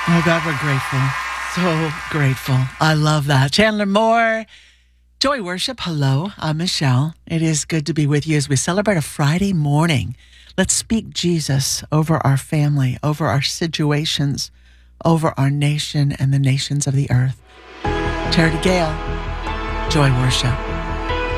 Oh, God, we're grateful. So grateful. I love that. Chandler Moore, Joy Worship. Hello, I'm Michelle. It is good to be with you as we celebrate a Friday morning. Let's speak Jesus over our family, over our situations, over our nation and the nations of the earth. Charity Gale, Joy Worship.